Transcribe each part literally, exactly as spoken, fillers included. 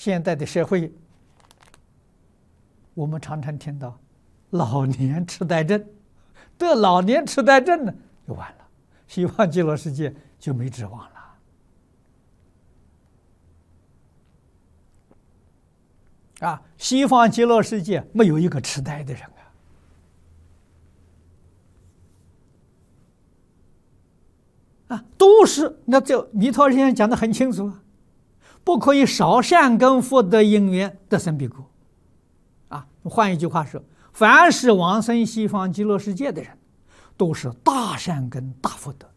现在的社会，我们常常听到老年痴呆症，得老年痴呆症呢，就完了，西方极乐世界就没指望了。啊，西方极乐世界没有一个痴呆的人啊！啊，都是那这弥陀先生讲的很清楚啊，不可以少善根福德因缘得生彼国。啊，换一句话说，凡是往生西方极乐世界的人，都是大善根大福德。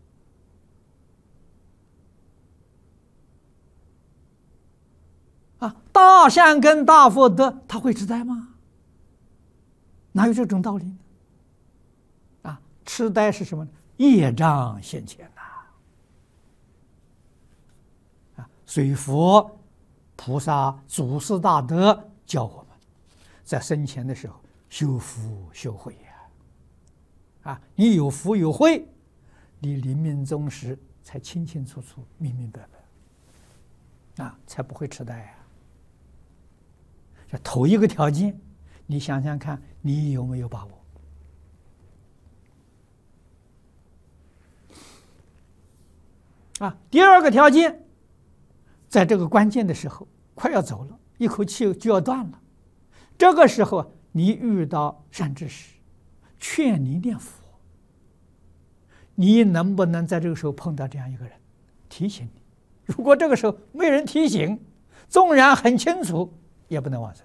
啊，大善根大福德，他会痴呆吗？哪有这种道理呢？啊，痴呆是什么呢？业障现前呐！啊，所以佛菩萨祖师大德教我们，在生前的时候修福修慧呀！啊，你有福有慧，你临命终时才清清楚楚、明明白白，啊，才不会痴呆呀！这头一个条件，你想想看，你有没有把握？啊，第二个条件，在这个关键的时候，快要走了，一口气就要断了，这个时候你遇到善知识，劝你念佛，你能不能在这个时候碰到这样一个人，提醒你？如果这个时候没人提醒，纵然很清楚，也不能往生。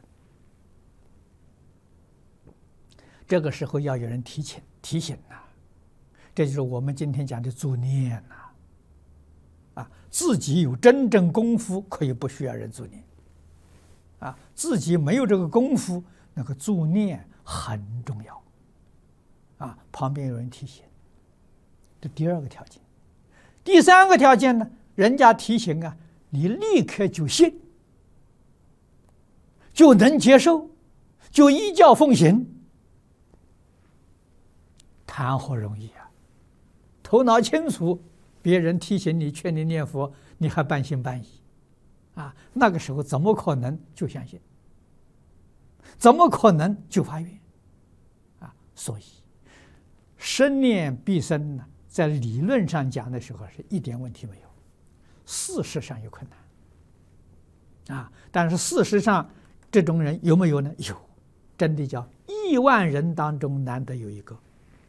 这个时候要有人提醒提醒呐、啊，这就是我们今天讲的助念呐、啊。啊，自己有真正功夫，可以不需要人助念。啊，自己没有这个功夫，那个助念很重要。啊，旁边有人提醒，这第二个条件。第三个条件呢，人家提醒啊，你立刻就信。就能接受，就依教奉行，谈何容易啊！头脑清楚，别人提醒你、劝你念佛，你还半信半疑，啊，那个时候怎么可能就相信？怎么可能就发愿？啊，所以生念必生呢，在理论上讲的时候是一点问题没有，事实上有困难，啊，但是事实上。这种人有没有呢？有，真的叫亿万人当中难得有一个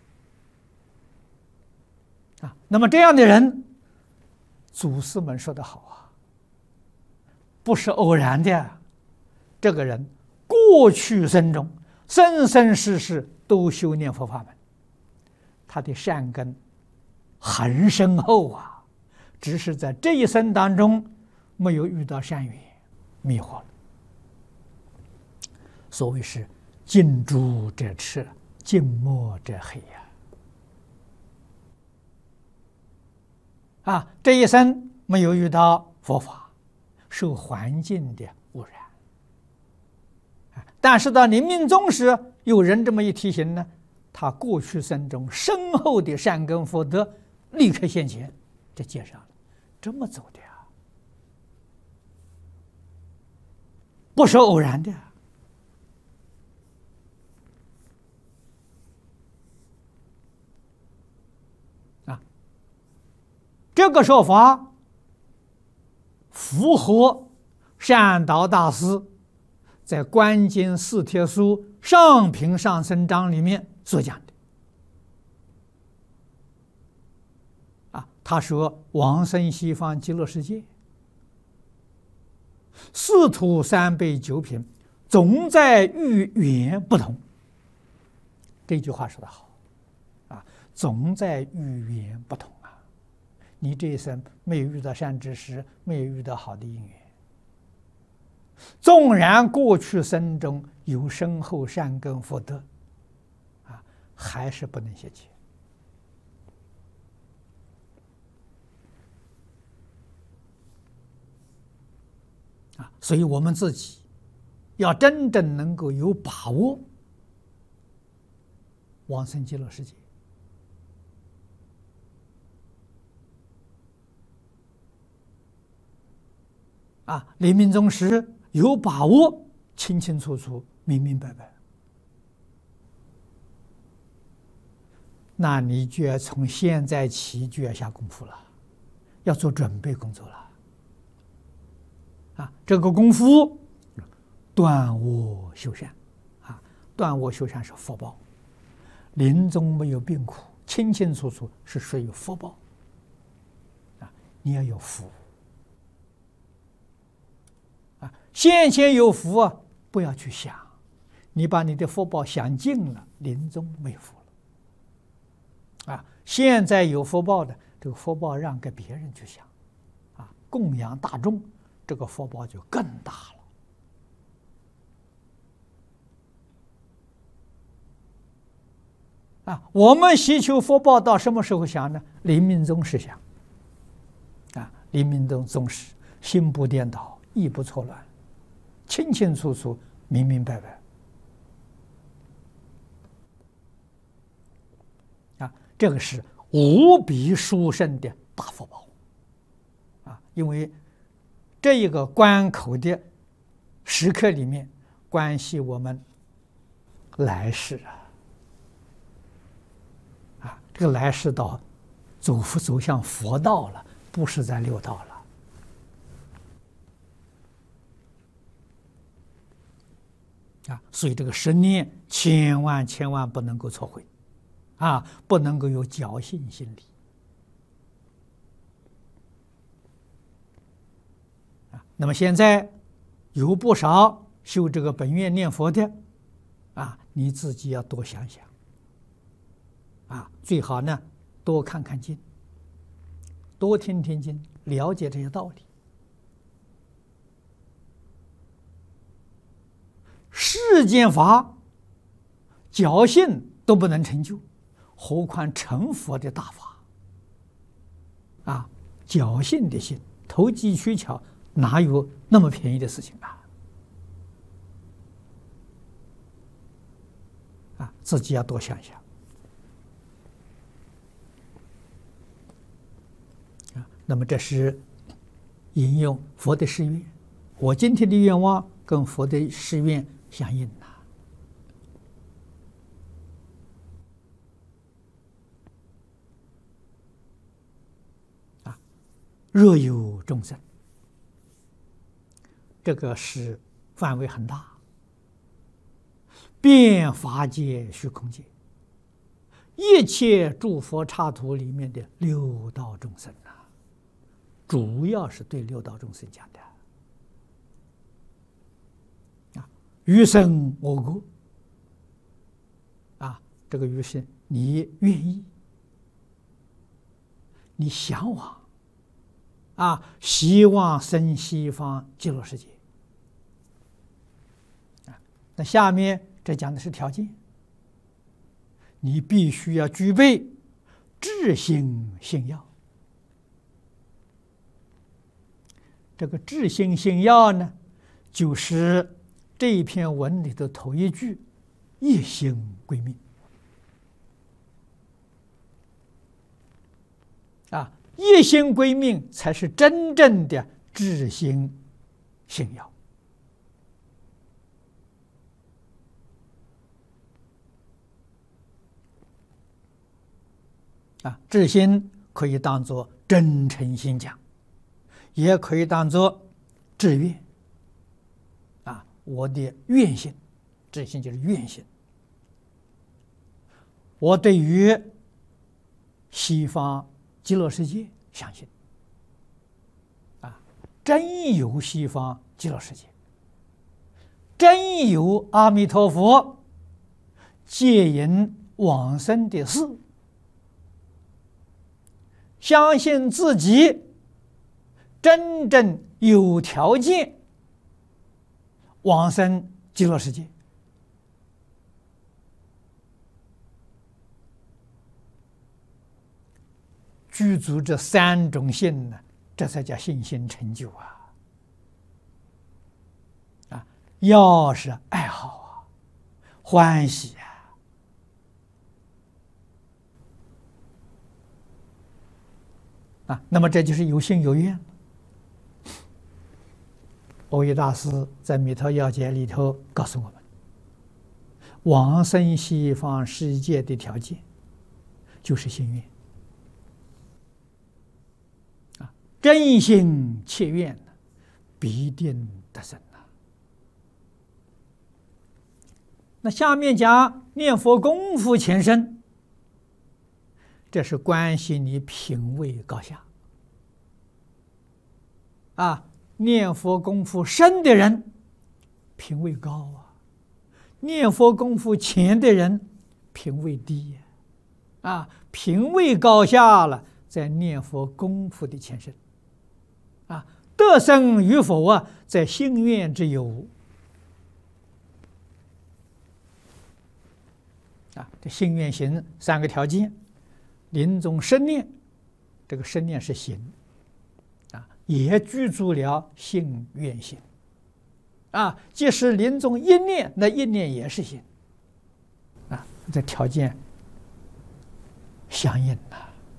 啊。那么这样的人，祖师们说得好啊，不是偶然的。这个人过去生中生生世世都修念佛法门，他的善根很深厚啊，只是在这一生当中没有遇到善缘，迷惑了。所谓是近朱者赤，近墨者黑呀！啊，这一生没有遇到佛法，受环境的污染。啊，但是到临命终时，有人这么一提醒呢，他过去生中深厚的善根福德立刻现前，这介绍了，这么走的呀，不是偶然的。这个说法符合善导大师在《观经四帖书上品上生章》里面所讲的。啊，他说往生西方极乐世界，四土三辈九品，总在遇缘不同。这句话说得好，啊，总在遇缘不同。你这一生没有遇到善知识，没有遇到好的因缘，纵然过去生中有深厚善根福德，啊，还是不能现前。啊，所以我们自己要真正能够有把握往生极乐世界。 啊，临命终时有把握，清清楚楚、明明白白，那你就要从现在起就要下功夫了，要做准备工作了。啊，这个功夫断我修善，啊，断我修善是福报，临终没有病苦，清清楚楚是属于福报。啊，你要有福。啊，现前有福啊，不要去想，你把你的福报想尽了，临终没福了。啊，现在有福报的，这个福报让给别人去享，啊，供养大众，这个福报就更大了。啊，我们祈求福报到什么时候想呢？临命终时想。啊，临命终终时，心不颠倒，意不错乱，清清楚楚、明明白白。啊，这个是无比殊胜的大福报。啊，因为这一个关口的时刻里面，关系我们来世啊。啊，这个来世道走走向佛道了，不是在六道了。啊，所以这个十念千万千万不能够错会，啊，不能够有侥幸心理。啊，那么现在有不少修这个本愿念佛的，啊，你自己要多想想。啊，最好呢，多看看经，多听听经，了解这些道理。世间法，侥幸都不能成就，何况成佛的大法？啊，侥幸的幸，投机取巧，哪有那么便宜的事情啊？啊，自己要多想想。那么这是引用佛的誓愿，我今天的愿望跟佛的誓愿相应呐。啊，若有众生，这个是范围很大，遍法界、虚空界，一切诸佛刹土里面的六道众生呐。主要是对六道众生讲的啊，余生我国啊，这个余生你愿意，你向往啊，希望生西方极乐世界啊。那下面这讲的是条件，你必须要具备至心信要。这个至心信要呢，就是这一篇文里的头一句“一心归命”啊，一心归命才是真正的至心信要啊。至心可以当作真诚心讲，也可以当作志愿啊，我的愿心，志心就是愿心。我对于西方极乐世界相信啊，真有西方极乐世界，真有阿弥陀佛接引往生的事，相信自己真正有条件往生极乐世界，具足这三种信呢，这才叫信心成就啊！啊，要是爱好啊，欢喜啊，啊，那么这就是有信有愿。 蕅益大师在《弥陀要解》里头告诉我们，往生西方世界的条件就是心愿啊，真心切愿，必定得生啊。那下面讲念佛功夫前身，这是关系你品位高下啊。念佛功夫深的人品位高啊，念佛功夫浅的人品位低啊，品位高下了，在念佛功夫的前身啊，得生与否啊，在心愿之有啊。这心愿行三个条件，临终生念，这个生念是行啊，也具足了信愿行啊。即使临终一念，那一念也是行啊，这条件相应呐。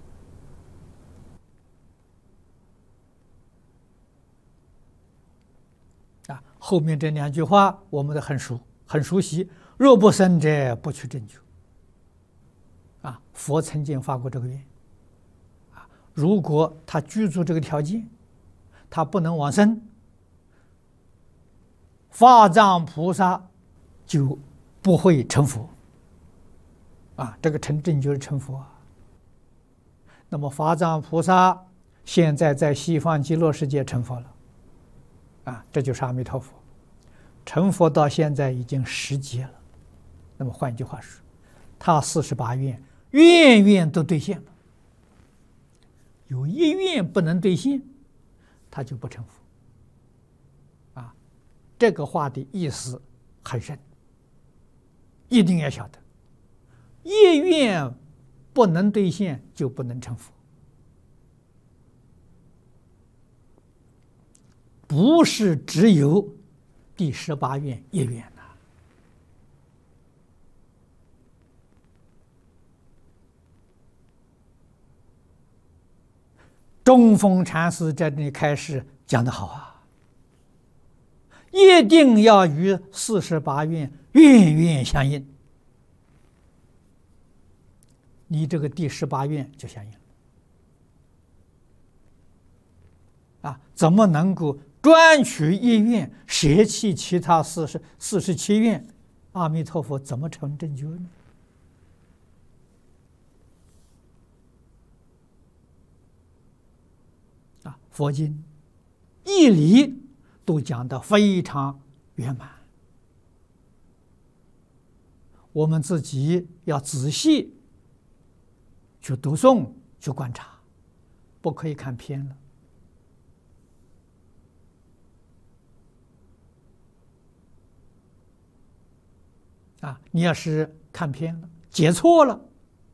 啊，后面这两句话我们都很熟很熟悉。若不生者，不取正觉。啊，佛曾经发过这个愿啊，如果他具足这个条件，他不能往生，法藏菩萨就不会成佛啊。这个成正觉成佛啊。那么法藏菩萨现在在西方极乐世界成佛了啊，这就是阿弥陀佛。成佛到现在已经十劫了。那么换句话说，他四十八愿愿愿都兑现了，有一愿不能兑现，他就不成佛啊。这个话的意思很深，一定要晓得，一愿不能兑现就不能成佛，不是只有第十八愿一愿呐。中峰禅师在这里开始讲得好啊，一定要与四十八愿愿愿相应，你这个第十八愿就相应了啊！怎么能够专取一愿，舍弃其他四十四十七愿？阿弥陀佛怎么成正觉呢？啊，佛经义理都讲得非常圆满，我们自己要仔细去读诵、去观察，不可以看偏了。啊，你要是看偏了、解错了，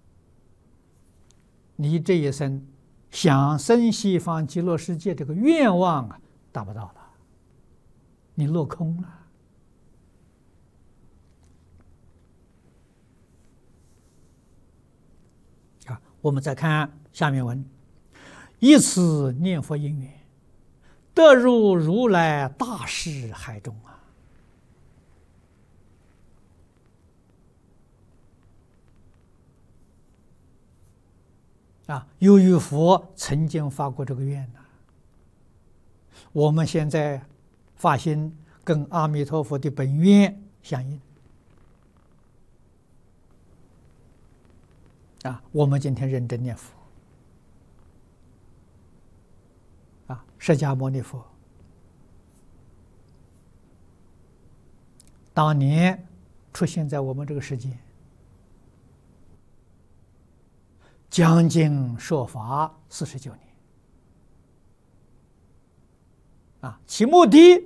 你这一生想生西方极乐世界这个愿望啊，达不到了，你落空了。啊，我们再看下面文：以此念佛因缘，得入如来大士海中啊。啊，由于佛曾经发过这个愿呐，我们现在发心跟阿弥陀佛的本愿相应。啊，我们今天认真念佛。啊，释迦牟尼佛当年出现在我们这个世界，讲经说法四十九年，啊，其目的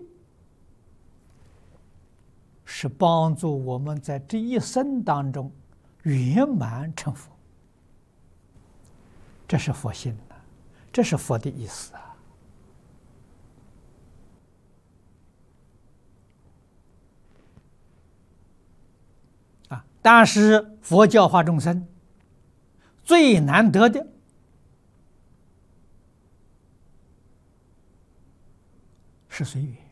是帮助我们在这一生当中圆满成佛。这是佛心呐，这是佛的意思啊！啊，但是佛教化众生最难得的是随缘。